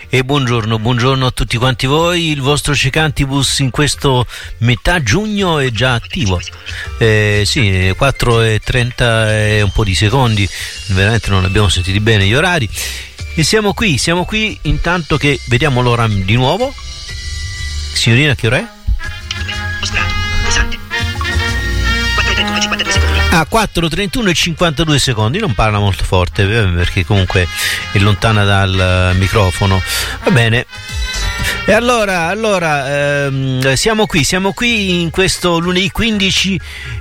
E buongiorno a tutti quanti voi. Il vostro Cecantibus in questo metà giugno è già attivo. Sì, 4:30 e un po' di secondi. Veramente non abbiamo sentiti bene gli orari. E siamo qui intanto che vediamo l'ora di nuovo. Signorina, che ora è? 4:31 e 52 secondi. Non parla molto forte perché comunque è lontana dal microfono. Va bene. E allora siamo qui in questo lunedì 15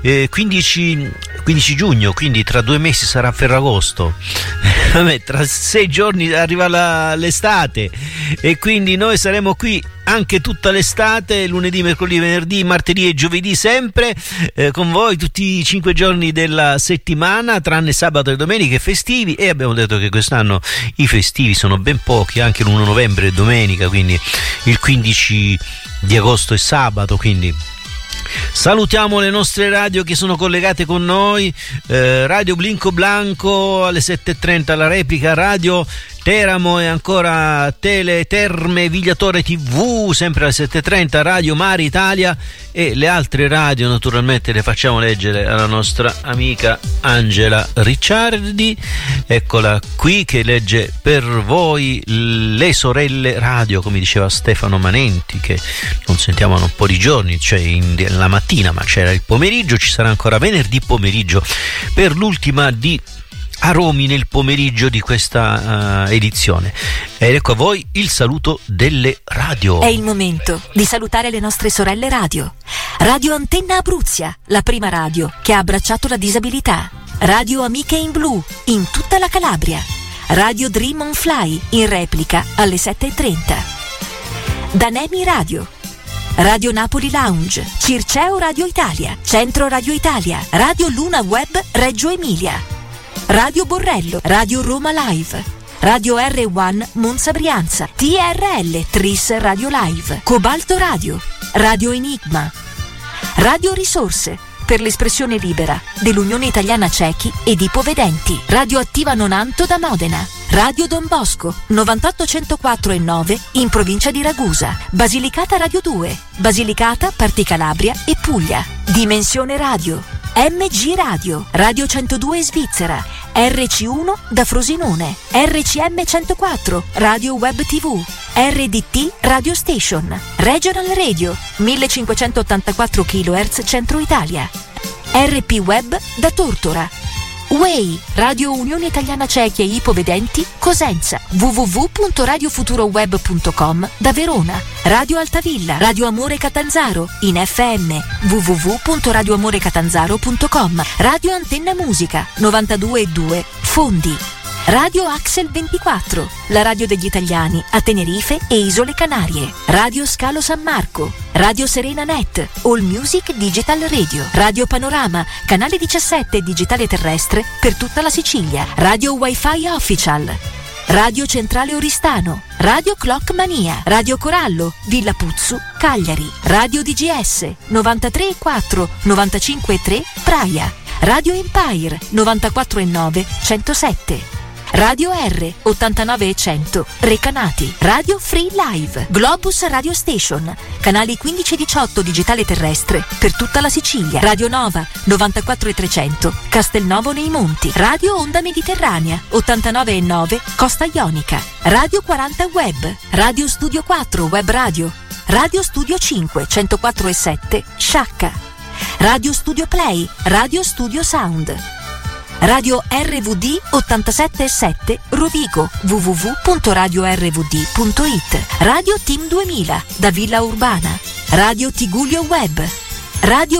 giugno, quindi tra 2 mesi sarà Ferragosto. Vabbè, tra 6 giorni arriva l'estate e quindi noi saremo qui anche tutta l'estate, lunedì, mercoledì, venerdì, martedì e giovedì, sempre con voi tutti i 5 giorni della settimana, tranne sabato e domeniche festivi. E abbiamo detto che quest'anno i festivi sono ben pochi, anche l'1 novembre è domenica, quindi il 15 di agosto è sabato, quindi salutiamo le nostre radio che sono collegate con noi. Radio Blinco Blanco alle 7:30 la replica, Radio Teramo e ancora Terme Vigliatore TV sempre alle 7:30, Radio Mare Italia, e le altre radio naturalmente le facciamo leggere alla nostra amica Angela Ricciardi. Eccola qui che legge per voi le sorelle radio, come diceva Stefano Manenti, che non sentivano un po' di giorni, cioè la mattina, ma c'era il pomeriggio, ci sarà ancora venerdì pomeriggio per l'ultima di aromi nel pomeriggio di questa edizione. Ed ecco a voi il saluto delle radio. È il momento di salutare le nostre sorelle radio. Radio Antenna Abruzia, la prima radio che ha abbracciato la disabilità. Radio Amiche in Blu in tutta la Calabria. Radio Dream on Fly in replica alle 7:30. Danemi Radio. Radio Napoli Lounge, Circeo Radio Italia, Centro Radio Italia, Radio Luna Web Reggio Emilia, Radio Borrello, Radio Roma Live, Radio R1 Monza Brianza, TRL Tris Radio Live, Cobalto Radio, Radio Enigma, Radio Risorse per l'espressione libera dell'Unione Italiana Ciechi ed Ipovedenti, Radio Attiva Nonanto da Modena, Radio Don Bosco 98.104 e 9 in provincia di Ragusa, Basilicata Radio 2, Basilicata, Parti Calabria e Puglia, Dimensione Radio, MG Radio, Radio 102 Svizzera, RC1 da Frosinone, RCM 104, Radio Web TV, RDT Radio Station, Regional Radio 1584 kHz Centro Italia, RP Web da Tortora, Way, Radio Unione Italiana Ciechi e Ipovedenti Cosenza, www.radiofuturoweb.com da Verona, Radio Altavilla, Radio Amore Catanzaro in FM, www.radioamorecatanzaro.com, Radio Antenna Musica 92.2 Fondi, Radio Axel 24, la radio degli italiani a Tenerife e Isole Canarie, Radio Scalo San Marco, Radio Serena Net, All Music Digital Radio, Radio Panorama, canale 17 digitale terrestre per tutta la Sicilia, Radio Wi-Fi Official, Radio Centrale Oristano, Radio Clock Mania, Radio Corallo, Villa Puzzu, Cagliari, Radio DGS 93.4, 95.3 Praia, Radio Empire 94.9 107, Radio R 89 e 100 Recanati, Radio Free Live, Globus Radio Station, canali 15 e 18 digitale terrestre per tutta la Sicilia, Radio Nova 94 e 300 Castelnovo nei Monti, Radio Onda Mediterranea 89 e 9 Costa Ionica, Radio 40 Web, Radio Studio 4 Web Radio, Radio Studio 5 104 e 7 Sciacca, Radio Studio Play, Radio Studio Sound, Radio RVD 87.7 Rovigo, www.radiorvd.it, Radio Team 2000 da Villa Urbana, Radio Tigullio Web, Radio